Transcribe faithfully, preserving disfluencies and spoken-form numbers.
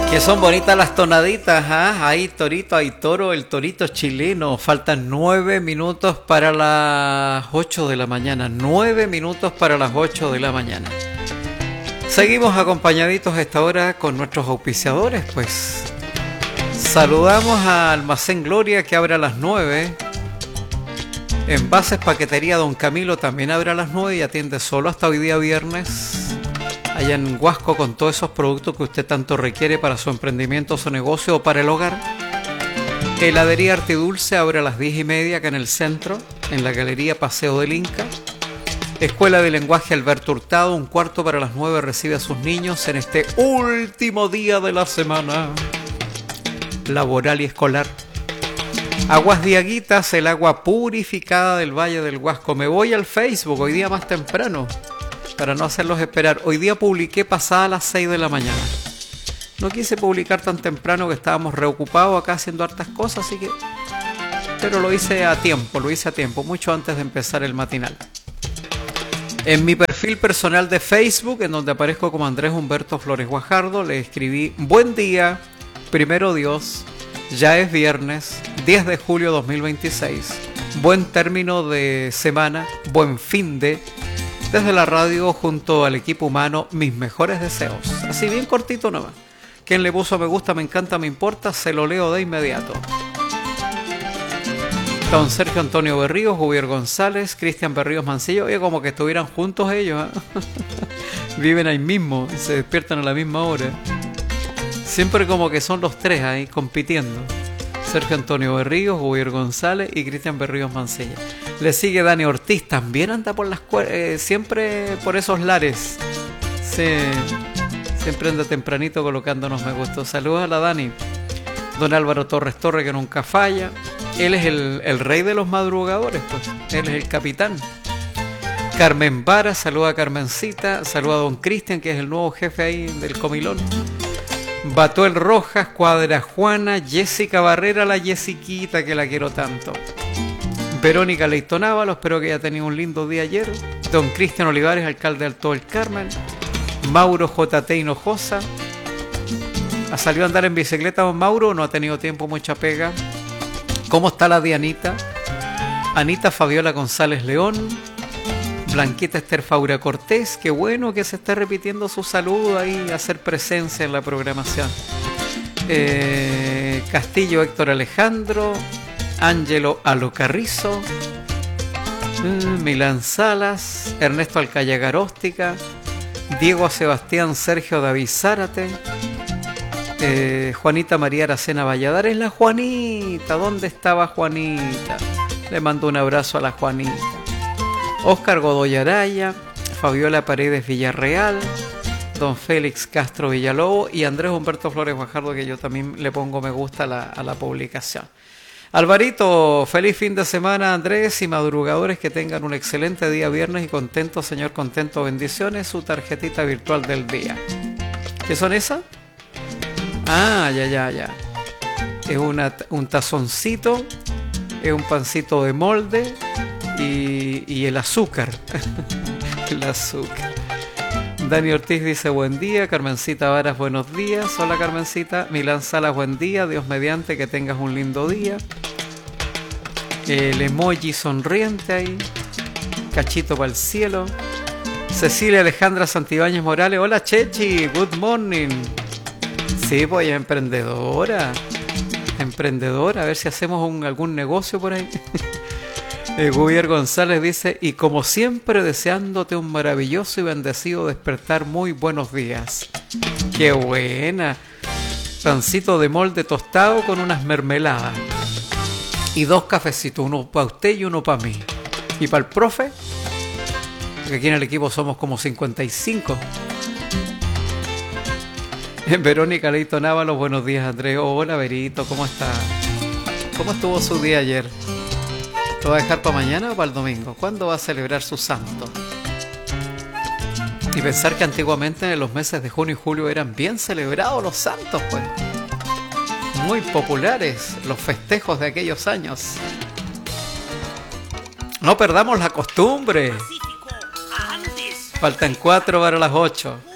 Que son bonitas las tonaditas, ¿ah? Hay torito, hay toro, el torito chileno. Faltan nueve minutos para las ocho de la mañana. Nueve minutos para las ocho de la mañana. Seguimos acompañaditos a esta hora con nuestros auspiciadores, pues. Saludamos a Almacén Gloria, que abre a las nueve. Envases Paquetería Don Camilo también abre a las nueve y atiende solo hasta hoy día viernes. Allá en Huasco, con todos esos productos que usted tanto requiere para su emprendimiento, su negocio o para el hogar. Heladería Artidulce abre a las diez y media acá en el centro, en la Galería Paseo del Inca. Escuela de Lenguaje Alberto Hurtado, un cuarto para las nueve, recibe a sus niños en este último día de la semana laboral y escolar. Aguas Diaguitas, el agua purificada del Valle del Huasco. Me voy al Facebook hoy día más temprano, para no hacerlos esperar. Hoy día publiqué pasada las seis de la mañana. No quise publicar tan temprano que estábamos reocupados acá haciendo hartas cosas, así que... Pero lo hice a tiempo, lo hice a tiempo, mucho antes de empezar el matinal. En mi perfil personal de Facebook, en donde aparezco como Andrés Humberto Flores Guajardo, le escribí: buen día, primero Dios, ya es viernes, diez de julio de dos mil veintiséis. Buen término de semana, buen fin de... Desde la radio, junto al equipo humano, mis mejores deseos. Así bien cortito nomás. Quien le puso me gusta, me encanta, me importa, se lo leo de inmediato. Don Sergio Antonio Berríos, Javier González, Cristian Berríos Mancillo. Oye, como que estuvieran juntos ellos, ¿eh? Viven ahí mismo y se despiertan a la misma hora. Siempre como que son los tres ahí compitiendo. Sergio Antonio Berríos, Javier González y Cristian Berríos Mancilla. Le sigue Dani Ortiz, también anda por las eh, siempre por esos lares. Sí, siempre anda tempranito colocándonos me gusta. Saludos a la Dani. Don Álvaro Torres Torre, que nunca falla. Él es el, el rey de los madrugadores, pues. Él es el capitán. Carmen Vara, saluda a Carmencita. Saluda a don Cristian, que es el nuevo jefe ahí del comilón. Batuel Rojas, Cuadra Juana, Jessica Barrera, la Jessiquita, que la quiero tanto. Verónica Leitón Ábalo, espero que haya tenido un lindo día ayer. Don Cristian Olivares, alcalde de Alto del Carmen. Mauro J T Hinojosa. ¿Ha salido a andar en bicicleta don Mauro? No ha tenido tiempo, mucha pega. ¿Cómo está la Dianita? Anita Fabiola González León. Blanquita Esther Faura Cortés, qué bueno que se esté repitiendo su saludo ahí, hacer presencia en la programación. Eh, Castillo Héctor Alejandro, Ángelo Alocarrizo, eh, Milán Salas, Ernesto Alcaya Garóstica, Diego Sebastián Sergio David Zárate, eh, Juanita María Aracena Valladares, la Juanita, ¿dónde estaba Juanita? Le mando un abrazo a la Juanita. Óscar Godoy Araya, Fabiola Paredes Villarreal, don Félix Castro Villalobos y Andrés Humberto Flores Guajardo, que yo también le pongo me gusta a la, a la publicación. Alvarito, feliz fin de semana, Andrés, y madrugadores, que tengan un excelente día viernes y contento, señor contento, bendiciones. Su tarjetita virtual del día. ¿Qué son esas? Ah, ya, ya, ya. Es una, un tazoncito, es un pancito de molde. Y, y el azúcar. El azúcar. Dani Ortiz dice buen día. Carmencita Varas, buenos días. Hola Carmencita. Milán Salas, buen día. Dios mediante, que tengas un lindo día. El emoji sonriente ahí. Cachito para el cielo. Cecilia Alejandra Santibáñez Morales. Hola Chechi, good morning. Sí, pues emprendedora. Emprendedora. A ver si hacemos un, algún negocio por ahí. Eh, Javier González dice: y como siempre, deseándote un maravilloso y bendecido despertar. Muy buenos días. ¡Qué buena! Pancito de molde tostado con unas mermeladas. Y dos cafecitos, uno para usted y uno para mí. ¿Y para el profe? Porque aquí en el equipo somos como cincuenta y cinco. Verónica Leito Návalos, buenos días Andrés. Hola Verito, ¿cómo está? ¿Cómo estuvo su día ayer? ¿Lo va a dejar para mañana o para el domingo? ¿Cuándo va a celebrar su santo? Y pensar que antiguamente en los meses de junio y julio eran bien celebrados los santos, pues. Muy populares los festejos de aquellos años. No perdamos la costumbre. Faltan cuatro para las ocho.